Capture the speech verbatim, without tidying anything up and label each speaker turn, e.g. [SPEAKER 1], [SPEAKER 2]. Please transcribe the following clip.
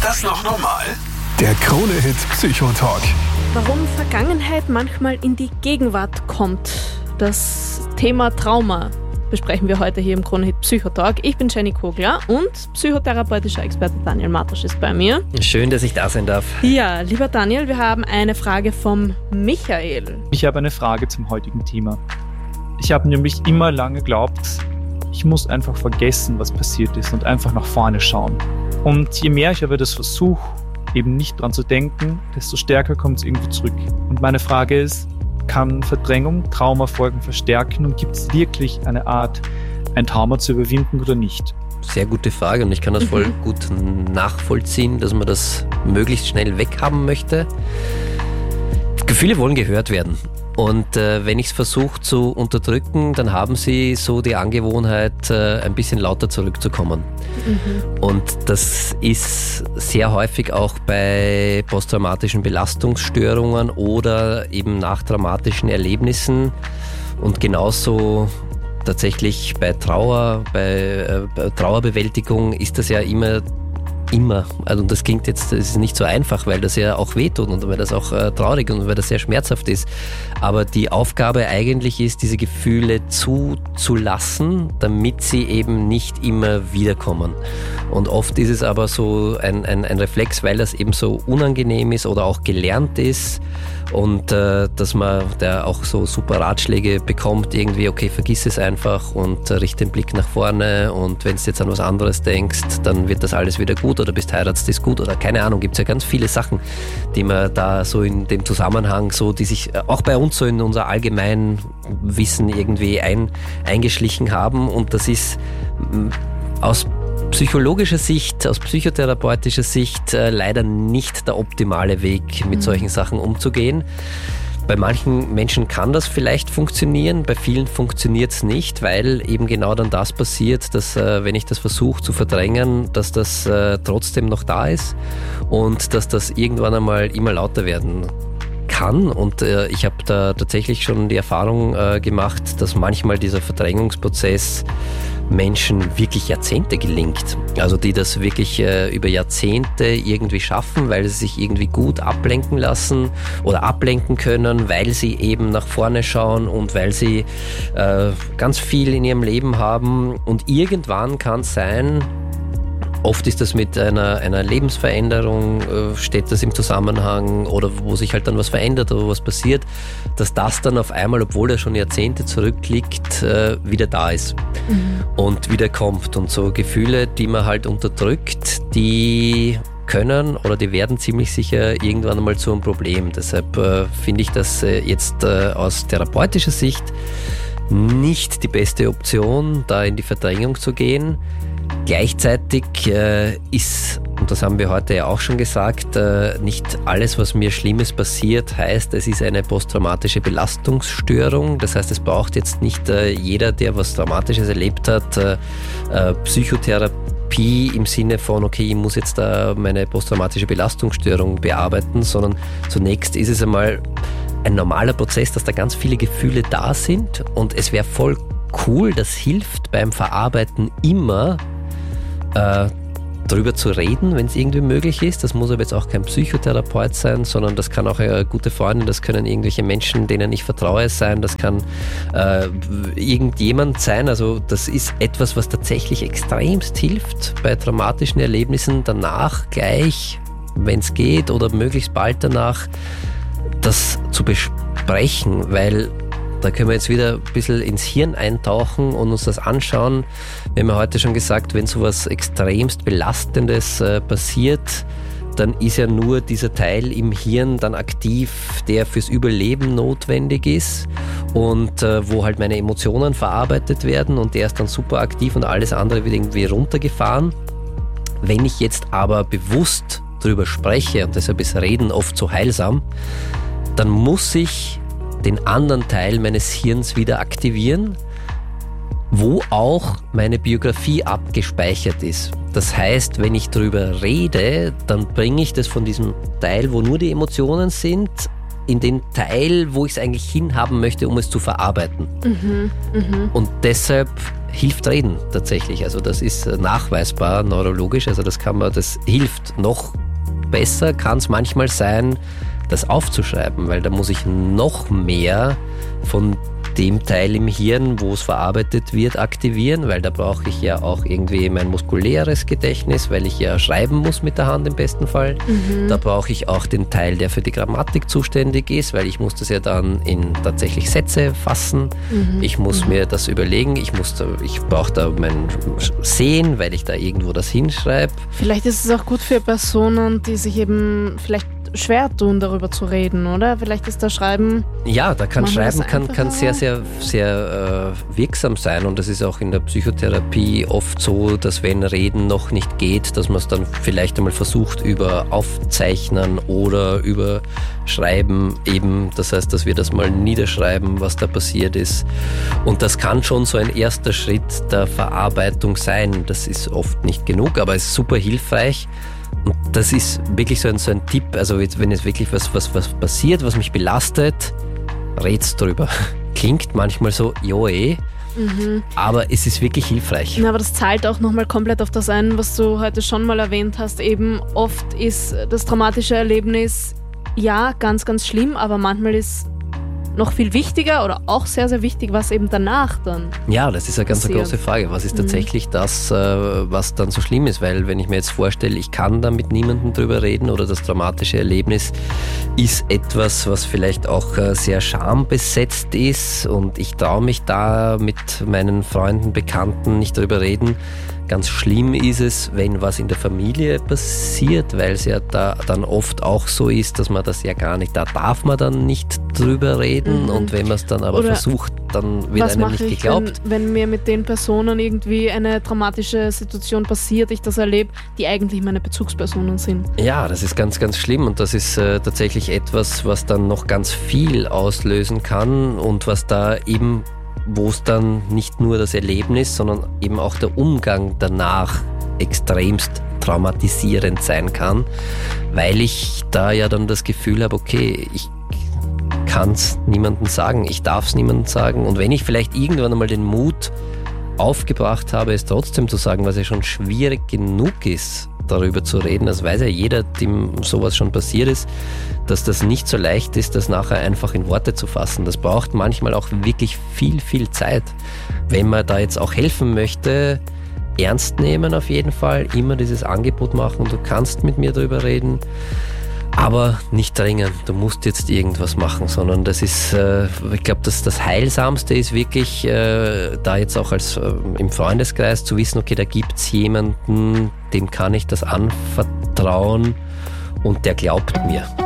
[SPEAKER 1] Ist das noch normal? Der Krone-Hit Psychotalk.
[SPEAKER 2] Warum Vergangenheit manchmal in die Gegenwart kommt. Das Thema Trauma besprechen wir heute hier im Krone-Hit Psychotalk. Ich bin Jenny Kogler und psychotherapeutischer Experte Daniel Matusch ist bei mir.
[SPEAKER 3] Schön, dass ich da sein darf.
[SPEAKER 2] Ja, lieber Daniel, wir haben eine Frage vom Michael.
[SPEAKER 4] Ich habe eine Frage zum heutigen Thema. Ich habe nämlich immer lange geglaubt, ich muss einfach vergessen, was passiert ist und einfach nach vorne schauen. Und je mehr ich aber das versuche, eben nicht dran zu denken, desto stärker kommt es irgendwie zurück. Und meine Frage ist, kann Verdrängung Traumafolgen verstärken und gibt es wirklich eine Art, ein Trauma zu überwinden oder nicht?
[SPEAKER 3] Sehr gute Frage und ich kann das voll
[SPEAKER 2] Mhm.
[SPEAKER 3] gut nachvollziehen, dass man das möglichst schnell weghaben möchte. Gefühle wollen gehört werden. Und äh, wenn ich es versuche zu unterdrücken, dann haben sie so die Angewohnheit, äh, ein bisschen lauter zurückzukommen.
[SPEAKER 2] Mhm.
[SPEAKER 3] Und das ist sehr häufig auch bei posttraumatischen Belastungsstörungen oder eben nach traumatischen Erlebnissen und genauso tatsächlich bei Trauer, bei, äh, bei Trauerbewältigung ist das ja immer Immer. Also das klingt jetzt, das ist nicht so einfach, weil das ja auch wehtut und weil das auch äh, traurig und weil das sehr schmerzhaft ist. Aber die Aufgabe eigentlich ist, diese Gefühle zuzulassen, damit sie eben nicht immer wiederkommen. Und oft ist es aber so ein, ein, ein Reflex, weil das eben so unangenehm ist oder auch gelernt ist und äh, dass man da auch so super Ratschläge bekommt, irgendwie, okay, vergiss es einfach und äh, richte den Blick nach vorne und wenn du jetzt an was anderes denkst, dann wird das alles wieder gut oder bist heiratst, ist gut oder keine Ahnung, gibt es ja ganz viele Sachen, die man da so in dem Zusammenhang so, die sich auch bei uns so in unser allgemein Wissen irgendwie ein, eingeschlichen haben und das ist m, aus psychologischer Sicht, aus psychotherapeutischer Sicht äh, leider nicht der optimale Weg, mit
[SPEAKER 2] Mhm.
[SPEAKER 3] solchen Sachen umzugehen. Bei manchen Menschen kann das vielleicht funktionieren, bei vielen funktioniert es nicht, weil eben genau dann das passiert, dass äh, wenn ich das versuche zu verdrängen, dass das äh, trotzdem noch da ist und dass das irgendwann einmal immer lauter werden kann. Und äh, ich habe da tatsächlich schon die Erfahrung äh, gemacht, dass manchmal dieser Verdrängungsprozess Menschen wirklich Jahrzehnte gelingt. Also die das wirklich äh, über Jahrzehnte irgendwie schaffen, weil sie sich irgendwie gut ablenken lassen oder ablenken können, weil sie eben nach vorne schauen und weil sie äh, ganz viel in ihrem Leben haben. Und irgendwann kann es sein, oft ist das mit einer, einer Lebensveränderung, äh, steht das im Zusammenhang oder wo sich halt dann was verändert oder was passiert, dass das dann auf einmal, obwohl er schon Jahrzehnte zurückliegt, äh, wieder da ist
[SPEAKER 2] Mhm.
[SPEAKER 3] und wieder kommt. Und so Gefühle, die man halt unterdrückt, die können oder die werden ziemlich sicher irgendwann einmal zu einem Problem. Deshalb äh, finde ich das äh, jetzt äh, aus therapeutischer Sicht nicht die beste Option, da in die Verdrängung zu gehen. Gleichzeitig äh, ist, und das haben wir heute ja auch schon gesagt, äh, nicht alles, was mir Schlimmes passiert, heißt, es ist eine posttraumatische Belastungsstörung. Das heißt, es braucht jetzt nicht äh, jeder, der was Traumatisches erlebt hat, äh, äh, Psychotherapie im Sinne von, okay, ich muss jetzt da meine posttraumatische Belastungsstörung bearbeiten, sondern zunächst ist es einmal ein normaler Prozess, dass da ganz viele Gefühle da sind und es wäre voll cool, das hilft beim Verarbeiten immer, äh, darüber zu reden, wenn es irgendwie möglich ist. Das muss aber jetzt auch kein Psychotherapeut sein, sondern das kann auch eine gute Freundin, das können irgendwelche Menschen, denen ich vertraue, sein, das kann äh, irgendjemand sein. Also das ist etwas, was tatsächlich extremst hilft bei traumatischen Erlebnissen, danach gleich, wenn es geht oder möglichst bald danach, das zu besprechen, weil da können wir jetzt wieder ein bisschen ins Hirn eintauchen und uns das anschauen. Wir haben ja heute schon gesagt, wenn sowas extremst Belastendes äh, passiert, dann ist ja nur dieser Teil im Hirn dann aktiv, der fürs Überleben notwendig ist und äh, wo halt meine Emotionen verarbeitet werden und der ist dann super aktiv und alles andere wird irgendwie runtergefahren. Wenn ich jetzt aber bewusst drüber spreche, und deshalb ist Reden oft so heilsam, dann muss ich den anderen Teil meines Hirns wieder aktivieren, wo auch meine Biografie abgespeichert ist. Das heißt, wenn ich drüber rede, dann bringe ich das von diesem Teil, wo nur die Emotionen sind, in den Teil, wo ich es eigentlich hinhaben möchte, um es zu verarbeiten.
[SPEAKER 2] Mhm, mh.
[SPEAKER 3] Und deshalb hilft Reden tatsächlich. Also das ist nachweisbar neurologisch, also das kann man, das hilft. Noch besser kann es manchmal sein, das aufzuschreiben, weil da muss ich noch mehr von dem Teil im Hirn, wo es verarbeitet wird, aktivieren, weil da brauche ich ja auch irgendwie mein muskuläres Gedächtnis, weil ich ja schreiben muss mit der Hand im besten Fall. Mhm. Da brauche ich auch den Teil, der für die Grammatik zuständig ist, weil ich muss das ja dann in tatsächlich Sätze fassen. Mhm. Ich muss mhm. mir das überlegen, ich, muss da, ich brauche da mein Sehen, weil ich da irgendwo das hinschreibe.
[SPEAKER 2] Vielleicht ist es auch gut für Personen, die sich eben vielleicht schwer tun, darüber zu reden, oder? Vielleicht ist das Schreiben...
[SPEAKER 3] Ja, da kann Schreiben kann, kann sehr, sehr, sehr äh, wirksam sein und das ist auch in der Psychotherapie oft so, dass wenn Reden noch nicht geht, dass man es dann vielleicht einmal versucht über Aufzeichnen oder über Schreiben eben, das heißt, dass wir das mal niederschreiben, was da passiert ist und das kann schon so ein erster Schritt der Verarbeitung sein. Das ist oft nicht genug, aber es ist super hilfreich. Und das ist wirklich so ein, so ein Tipp, also wenn jetzt wirklich was, was, was passiert, was mich belastet, red's drüber. Klingt manchmal so, jo eh, mhm. aber es ist wirklich hilfreich.
[SPEAKER 2] Ja, aber das zahlt auch nochmal komplett auf das ein, was du heute schon mal erwähnt hast. Eben oft ist das traumatische Erlebnis, ja, ganz, ganz schlimm, aber manchmal ist noch viel wichtiger oder auch sehr, sehr wichtig, was eben danach dann
[SPEAKER 3] Ja, das ist eine ganz
[SPEAKER 2] passiert.
[SPEAKER 3] große Frage. Was ist tatsächlich mhm. das, was dann so schlimm ist? Weil wenn ich mir jetzt vorstelle, ich kann da mit niemandem drüber reden oder das traumatische Erlebnis ist etwas, was vielleicht auch sehr schambesetzt ist und ich traue mich da mit meinen Freunden, Bekannten nicht drüber reden. Ganz schlimm ist es, wenn was in der Familie passiert, weil es ja da dann oft auch so ist, dass man das ja gar nicht, da darf man dann nicht drüber reden mhm. und wenn man es dann aber
[SPEAKER 2] Oder
[SPEAKER 3] versucht, dann wird einem nicht
[SPEAKER 2] ich,
[SPEAKER 3] geglaubt.
[SPEAKER 2] Wenn, wenn mir mit den Personen irgendwie eine traumatische Situation passiert, ich das erlebe, die eigentlich meine Bezugspersonen sind.
[SPEAKER 3] Ja, das ist ganz, ganz schlimm und das ist äh, tatsächlich etwas, was dann noch ganz viel auslösen kann und was da eben wo es dann nicht nur das Erlebnis, sondern eben auch der Umgang danach extremst traumatisierend sein kann, weil ich da ja dann das Gefühl habe, okay, ich kann es niemandem sagen, ich darf es niemandem sagen und wenn ich vielleicht irgendwann einmal den Mut aufgebracht habe, es trotzdem zu sagen, was ja schon schwierig genug ist, darüber zu reden, das weiß ja jeder, dem sowas schon passiert ist, dass das nicht so leicht ist, das nachher einfach in Worte zu fassen. Das braucht manchmal auch wirklich viel, viel Zeit. Wenn man da jetzt auch helfen möchte, ernst nehmen auf jeden Fall, immer dieses Angebot machen, du kannst mit mir drüber reden, aber nicht dringend, du musst jetzt irgendwas machen, sondern das ist, äh, ich glaube, das, das Heilsamste ist wirklich, äh, da jetzt auch als äh, im Freundeskreis zu wissen, okay, da gibt es jemanden, dem kann ich das anvertrauen und der glaubt mir.